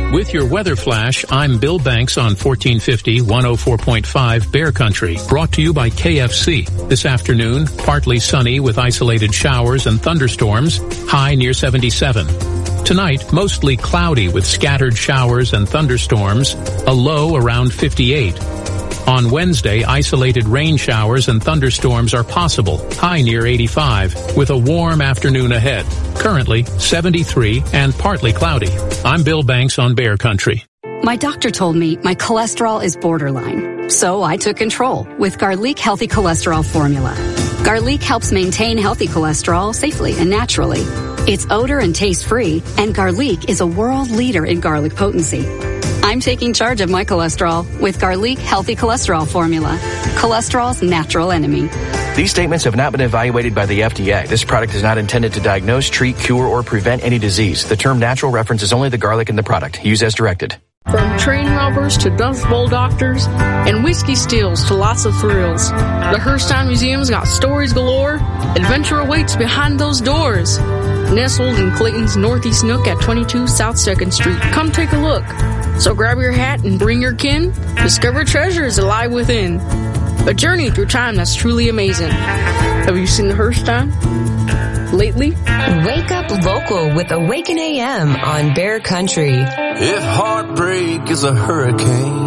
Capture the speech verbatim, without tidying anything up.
With your weather flash, I'm Bill Banks on fourteen fifty, one oh four point five Bear Country, brought to you by K F C. This afternoon, partly sunny with isolated showers and thunderstorms, high near seventy-seven. Tonight, mostly cloudy with scattered showers and thunderstorms, a low around fifty-eight. On Wednesday, isolated rain showers and thunderstorms are possible, high near eighty-five, with a warm afternoon ahead. Currently, seventy-three and partly cloudy. I'm Bill Banks on Bear Country. My doctor told me my cholesterol is borderline, so I took control with Garlic Healthy Cholesterol Formula. Garlic helps maintain healthy cholesterol safely and naturally. It's odor and taste-free, and Garlic is a world leader in garlic potency. I'm taking charge of my cholesterol with Garlic Healthy Cholesterol Formula, cholesterol's natural enemy. These statements have not been evaluated by the F D A. This product is not intended to diagnose, treat, cure, or prevent any disease. The term natural references only the garlic in the product. Use as directed. From train robbers to Dust Bowl doctors and whiskey steals to lots of thrills, the Hearthstone Museum's got stories galore. Adventure awaits behind those doors. Nestled in Clayton's Northeast Nook at twenty-two South second Street. Come take a look. So grab your hat and bring your kin. Discover treasures alive within. A journey through time that's truly amazing. Have you seen the Hearthstone lately? Wake up local with Awaken A M on Bear Country. If heartbreak is a hurricane,